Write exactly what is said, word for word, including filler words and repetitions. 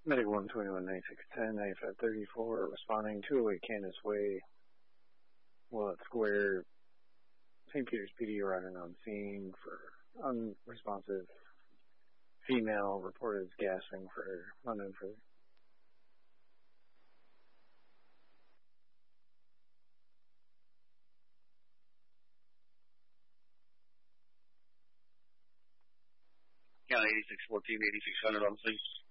Medic one twenty-one ninety-six ten ninety-five thirty-four responding two oh eight Candace Way, Willett Square, Saint Peter's P D arriving on scene for unresponsive female reported gasping for London for County eighty-six fourteen eighty-six hundred on scene.